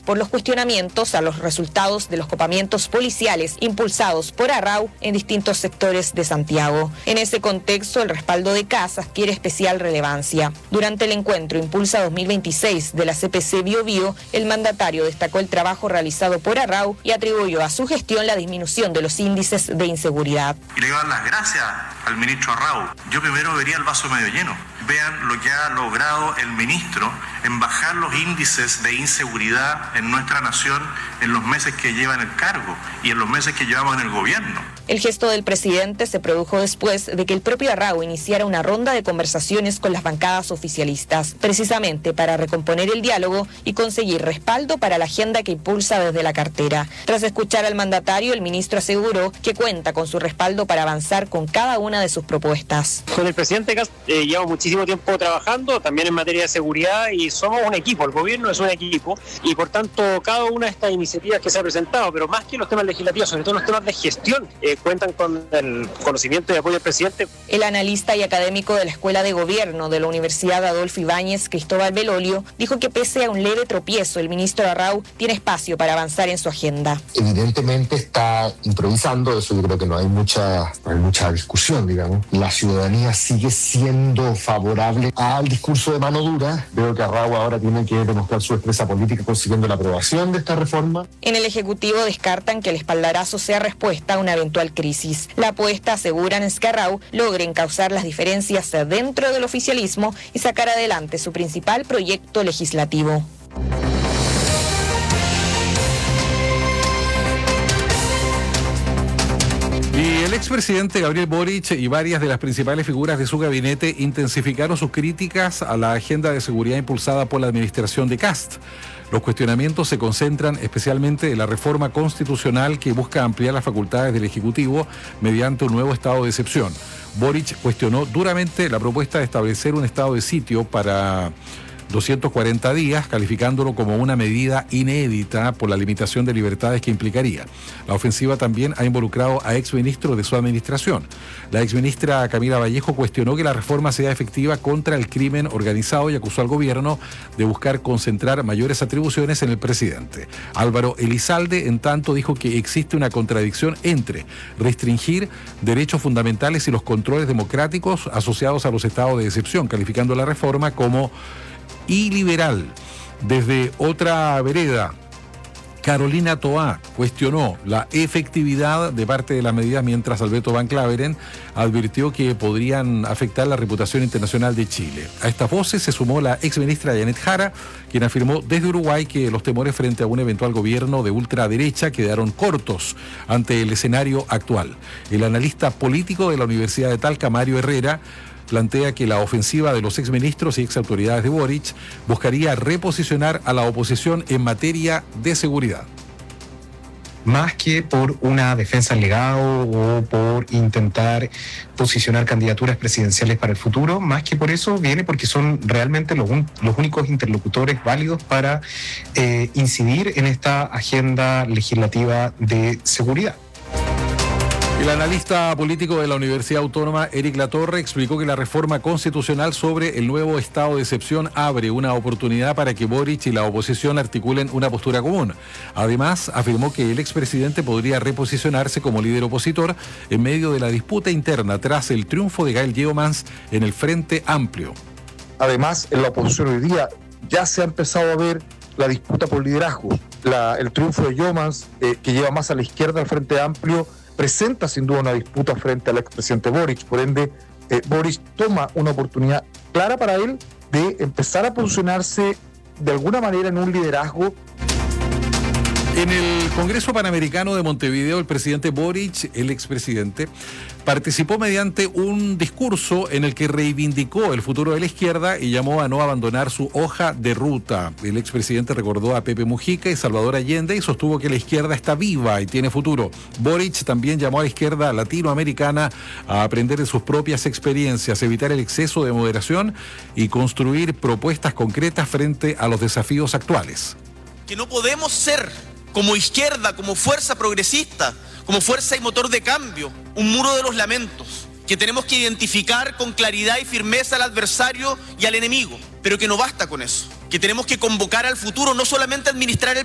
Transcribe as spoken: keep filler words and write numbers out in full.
por los cuestionamientos a los resultados de los copamientos policiales impulsados por Arrau en distintos sectores de Santiago. En ese contexto, el respaldo de Kast adquiere especial relevancia. Durante el encuentro Impulsa dos mil veintiséis de la C P C Bio Bio, el mandatario destacó el trabajo realizado por Arrau y atribuyó a su gestión la disminución de los índices de inseguridad. Y le doy las gracias al ministro Arrau. Yo primero vería el vaso medio lleno. Vean lo que ha logrado el ministro en bajar los índices de inseguridad en nuestra nación en los meses que lleva en el cargo y en los meses que llevamos en el gobierno. El gesto del presidente se produjo después de que el propio Arrau iniciara una ronda de conversaciones con las bancadas oficialistas, precisamente para recomponer el diálogo y conseguir respaldo para la agenda que impulsa desde la cartera. Tras escuchar al mandatario, el ministro aseguró que cuenta con su respaldo para avanzar con cada una de sus propuestas. Con el presidente Kast eh, llevamos muchísimo tiempo trabajando, también en materia de seguridad, y somos un equipo, el gobierno es un equipo, y por tanto cada una de estas iniciativas que se ha presentado, pero más que los temas legislativos, sobre todo los temas de gestión, eh, cuentan con el conocimiento y apoyo del presidente. El analista y académico de la Escuela de Gobierno de la Universidad Adolfo Ibáñez, Cristóbal Belolio, dijo que pese a un leve tropiezo, el ministro Arrau tiene espacio para avanzar en su agenda. Evidentemente está improvisando, eso yo creo que no hay mucha, no hay mucha discusión, digamos. La ciudadanía sigue siendo favorable al discurso de mano dura. Veo que Arrau ahora tiene que demostrar su expresa política consiguiendo la aprobación de esta reforma. En el Ejecutivo descartan que el espaldarazo sea respuesta a una eventual crisis. La apuesta, aseguran, es que Arrau logre encauzar las diferencias dentro del oficialismo y sacar adelante su principal proyecto legislativo. Y el expresidente Gabriel Boric y varias de las principales figuras de su gabinete intensificaron sus críticas a la agenda de seguridad impulsada por la administración de Kast. Los cuestionamientos se concentran especialmente en la reforma constitucional que busca ampliar las facultades del Ejecutivo mediante un nuevo estado de excepción. Boric cuestionó duramente la propuesta de establecer un estado de sitio para doscientos cuarenta días, calificándolo como una medida inédita por la limitación de libertades que implicaría. La ofensiva también ha involucrado a exministros de su administración. La exministra Camila Vallejo cuestionó que la reforma sea efectiva contra el crimen organizado y acusó al gobierno de buscar concentrar mayores atribuciones en el presidente. Álvaro Elizalde, en tanto, dijo que existe una contradicción entre restringir derechos fundamentales y los controles democráticos asociados a los estados de excepción, calificando la reforma como iliberal. Desde otra vereda, Carolina Toá cuestionó la efectividad de parte de las medidas, mientras Alberto Van Claveren advirtió que podrían afectar la reputación internacional de Chile. A estas voces se sumó la exministra Janet Jara, quien afirmó desde Uruguay que los temores frente a un eventual gobierno de ultraderecha quedaron cortos ante el escenario actual. El analista político de la Universidad de Talca, Mario Herrera, plantea que la ofensiva de los exministros y exautoridades de Boric buscaría reposicionar a la oposición en materia de seguridad. Más que por una defensa al legado o por intentar posicionar candidaturas presidenciales para el futuro, más que por eso viene porque son realmente los, un, los únicos interlocutores válidos para eh, incidir en esta agenda legislativa de seguridad. El analista político de la Universidad Autónoma, Eric Latorre, explicó que la reforma constitucional sobre el nuevo estado de excepción abre una oportunidad para que Boric y la oposición articulen una postura común. Además, afirmó que el expresidente podría reposicionarse como líder opositor en medio de la disputa interna tras el triunfo de Gael Yeomans en el Frente Amplio. Además, en la oposición hoy día ya se ha empezado a ver la disputa por liderazgo. La, el triunfo de Yeomans, eh, que lleva más a la izquierda al Frente Amplio, presenta sin duda una disputa frente al expresidente Boric. Por ende, eh, Boric toma una oportunidad clara para él de empezar a posicionarse de alguna manera en un liderazgo. En el Congreso Panamericano de Montevideo, el presidente Boric, el expresidente, participó mediante un discurso en el que reivindicó el futuro de la izquierda y llamó a no abandonar su hoja de ruta. El expresidente recordó a Pepe Mujica y Salvador Allende y sostuvo que la izquierda está viva y tiene futuro. Boric también llamó a la izquierda latinoamericana a aprender de sus propias experiencias, evitar el exceso de moderación y construir propuestas concretas frente a los desafíos actuales. Que no podemos ser, como izquierda, como fuerza progresista, como fuerza y motor de cambio, un muro de los lamentos, que tenemos que identificar con claridad y firmeza al adversario y al enemigo, pero que no basta con eso, que tenemos que convocar al futuro, no solamente administrar el